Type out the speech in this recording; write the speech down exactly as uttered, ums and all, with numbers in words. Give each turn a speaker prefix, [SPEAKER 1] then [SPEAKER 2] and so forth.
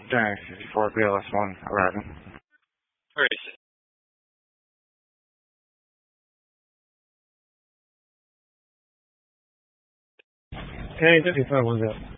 [SPEAKER 1] Tank fifty-four B L S one arriving.
[SPEAKER 2] Where is it?
[SPEAKER 3] Tank fifty-five one zero.